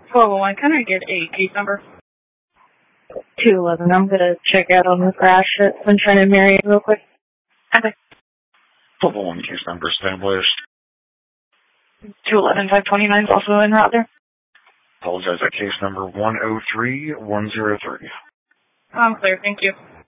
1201, can I get a case number? 211. I'm going to check out on the crash at Sunshine and Marion real quick. Okay. 1201 case number established. 211-529 is also en route there. Apologize, at case number 103103. I'm clear, thank you.